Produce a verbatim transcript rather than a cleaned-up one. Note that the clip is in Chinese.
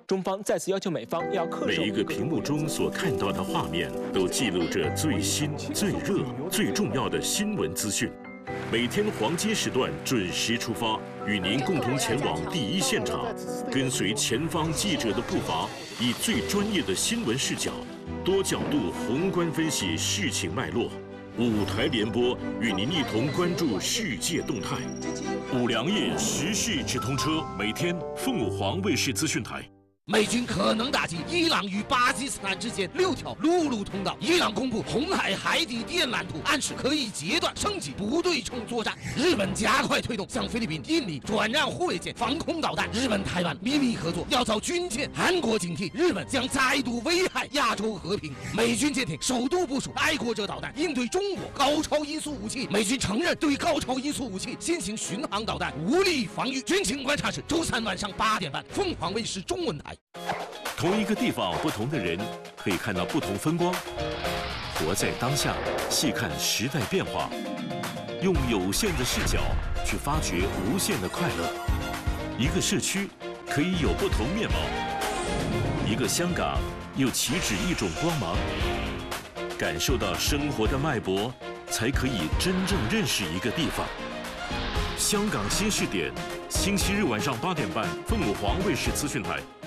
中方再次要求美方要恪守。 每一个屏幕中所看到的画面，都记录着最新、最热、最重要的新闻资讯。每天黄金时段准时出发，与您共同前往第一现场，跟随前方记者的步伐，以最专业的新闻视角，多角度宏观分析事情脉络。五台联播与您一同关注世界动态。五粮液时事直通车，每天凤凰卫视资讯台。 美军可能打击伊朗与巴基斯坦之间六条陆路通道。伊朗公布红海海底电缆图，暗示可以截断升级不对称作战。日本加快推动向菲律宾、印尼转让护卫舰防空导弹。日本台湾秘密合作要遭军舰。韩国警惕日本将再度危害亚洲和平。美军舰艇首度部署爱国者导弹，应对中国高超音速武器。美军承认对高超音速武器新型巡航导弹无力防御。军情观察室周三晚上八点半，凤凰卫视中文台。 同一个地方，不同的人可以看到不同风光。活在当下，细看时代变化，用有限的视角去发掘无限的快乐。一个社区可以有不同面貌，一个香港又岂止一种光芒。感受到生活的脉搏，才可以真正认识一个地方。香港新视点，星期日晚上八点半，凤凰卫视资讯台。